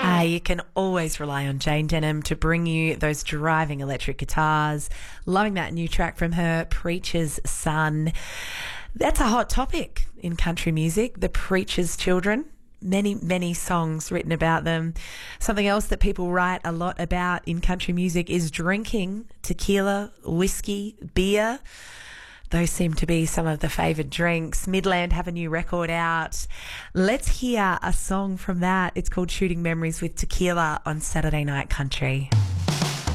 You can always rely on Jane Denham to bring you those driving electric guitars. Loving that new track from her, Preacher's Son. That's a hot topic in country music, the preacher's children. Many songs written about them. Something else that people write a lot about in country music is drinking tequila, whiskey, beer. Those seem to be some of the favoured drinks. Midland have a new record out. Let's hear a song from that. It's called Shooting Memories with Tequila on Saturday Night Country.